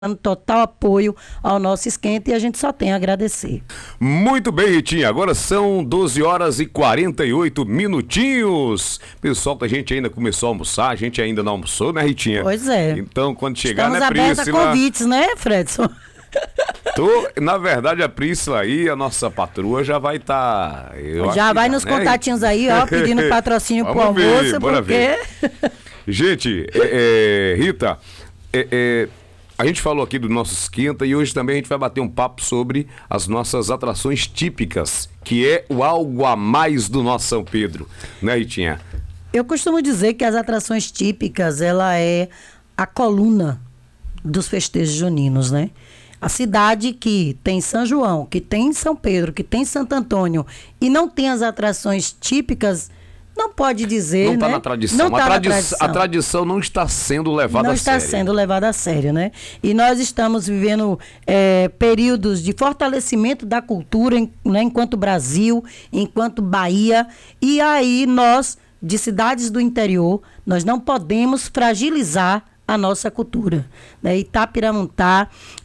dando total apoio ao nosso esquenta e a gente só tem a agradecer. Muito bem, Ritinha. Agora são 12 horas e 48 minutinhos. Pessoal, a gente ainda começou a almoçar, a gente ainda não almoçou, né, Ritinha? Pois é. Então, quando chegar, Estamos né, abertos Príscila? a convites, né, Fredson? Na verdade, a Príscila aí, a nossa patroa, já vai estar... Já vai nos contatinhos aí, ó, pedindo patrocínio pro Vamos ver, almoço, bora porque... ver. Gente, Rita, a gente falou aqui do nosso esquenta e hoje também a gente vai bater um papo sobre as nossas atrações típicas, que é o algo a mais do nosso São Pedro, né, Ritinha? Eu costumo dizer que as atrações típicas, ela é a coluna dos festejos juninos, né? A cidade que tem São João, que tem São Pedro, que tem Santo Antônio e não tem as atrações típicas, não pode dizer, não está, né? Na tradição. Não tá na tradição. A tradição não está sendo levada a sério. Não está sendo levada a sério, né? E nós estamos vivendo períodos de fortalecimento da cultura, né, enquanto Brasil, enquanto Bahia. E aí nós, de cidades do interior, nós não podemos fragilizar a nossa cultura, né? Itapiramuntá,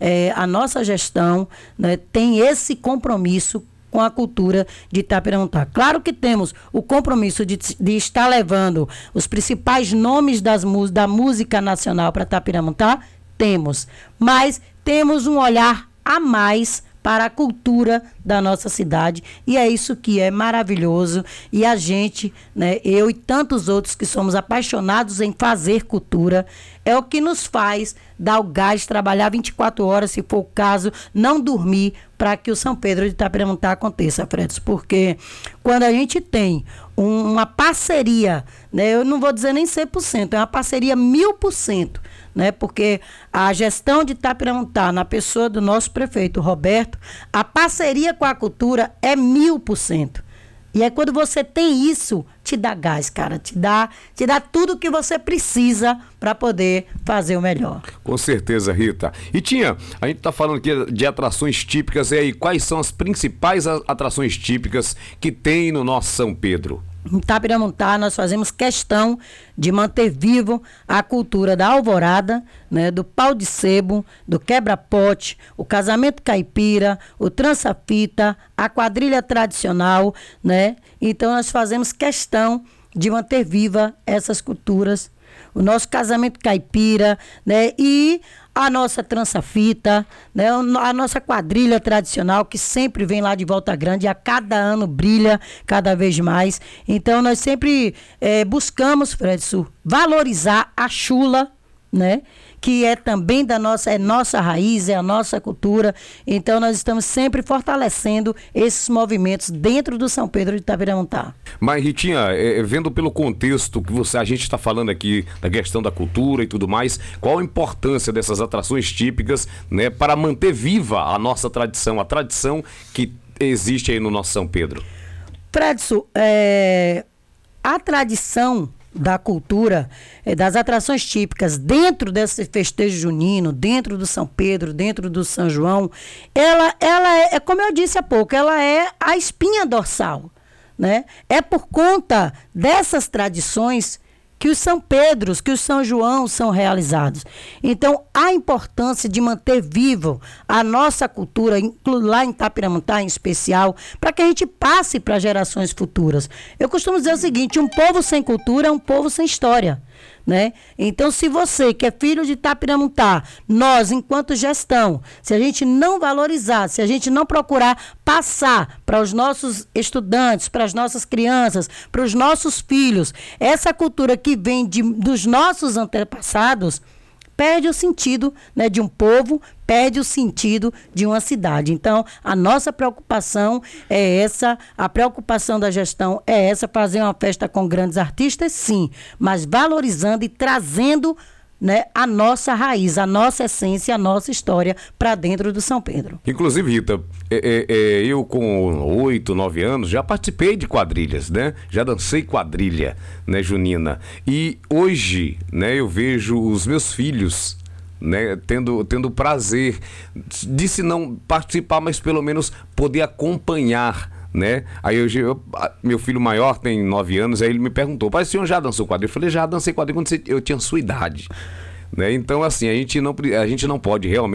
a nossa gestão, né, tem esse compromisso com a cultura de Itapiramuntá. Claro que temos o compromisso de estar levando os principais nomes da música nacional para Itapiramuntá, temos, mas temos um olhar a mais para a cultura da nossa cidade, e é isso que é maravilhoso, e a gente, né, eu e tantos outros que somos apaixonados em fazer cultura, é o que nos faz dar o gás, trabalhar 24 horas, se for o caso, não dormir, para que o São Pedro de Itapiramuntá aconteça, Fredson, porque quando a gente tem uma parceria, né, eu não vou dizer nem 100%, é uma parceria 1000%, né, porque a gestão de Itapiramuntá, na pessoa do nosso prefeito Roberto, a parceria com a cultura é 1000%. E aí quando você tem isso, te dá gás, cara, te dá tudo que você precisa para poder fazer o melhor. Com certeza, Rita. E a gente está falando aqui de atrações típicas, e aí quais são as principais atrações típicas que tem no nosso São Pedro? Em Itapiramuntá, nós fazemos questão de manter vivo a cultura da alvorada, né, do pau de sebo, do quebra-pote, o casamento caipira, o trança-fita, a quadrilha tradicional, né? Então, nós fazemos questão de manter viva essas culturas, o nosso casamento caipira, né? E a nossa trança-fita, né? A nossa quadrilha tradicional, que sempre vem lá de Volta Grande e a cada ano brilha cada vez mais. Então, nós sempre buscamos, Fredson, valorizar a chula, né? Que é também nossa raiz, é a nossa cultura. Então, nós estamos sempre fortalecendo esses movimentos dentro do São Pedro de Itapiramuntá. Mas, Ritinha, vendo pelo contexto que a gente está falando aqui, da questão da cultura e tudo mais, qual a importância dessas atrações típicas, né, para manter viva a nossa tradição, a tradição que existe aí no nosso São Pedro? Fredson, a tradição da cultura, das atrações típicas dentro desse festejo junino, dentro do São Pedro, dentro do São João, ela é, como eu disse há pouco, ela é a espinha dorsal, né? É por conta dessas tradições que os São Pedros, que os São João são realizados. Então, a importância de manter vivo a nossa cultura, lá em Itapiramuntá em especial, para que a gente passe para gerações futuras. Eu costumo dizer o seguinte, um povo sem cultura é um povo sem história, né? Então, se você que é filho de Itapiramuntá, nós, enquanto gestão, se a gente não valorizar, se a gente não procurar passar para os nossos estudantes, para as nossas crianças, para os nossos filhos, essa cultura que vem dos nossos antepassados, perde o sentido, né, de um povo, perde o sentido de uma cidade. Então, a nossa preocupação é essa, a preocupação da gestão é essa, fazer uma festa com grandes artistas, sim, mas valorizando e trazendo, né, a nossa raiz, a nossa essência, a nossa história para dentro do São Pedro. Inclusive, Rita, eu com 8, 9 anos já participei de quadrilhas, né? Já dancei quadrilha, né, junina. E hoje, né, eu vejo os meus filhos, né, tendo prazer de, se não participar, mas pelo menos poder acompanhar, né? Aí meu filho maior tem 9 anos, aí ele me perguntou: pai, o senhor já dançou quadrilha? Eu falei: já dancei quadrilha quando eu tinha sua idade. né? Então, assim, a gente não pode realmente